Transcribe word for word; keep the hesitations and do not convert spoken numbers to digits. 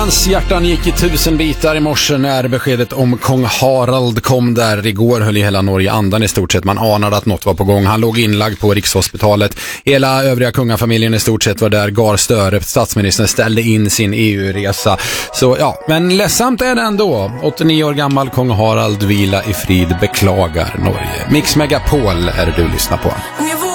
Hans hjärtan gick i tusen bitar i morse när beskedet om kung Harald kom där. Igår höll i hela Norge andan i stort sett. Man anade att något var på gång. Han låg inlagd på Rikshospitalet. Hela övriga kungafamiljen i stort sett var där. Gar Støre, statsministern, ställde in sin E U-resa. Så ja, men ledsamt är det ändå. åttionio år gammal kung Harald, vila i frid, beklagar Norge. Mix Megapol är det du lyssnar på.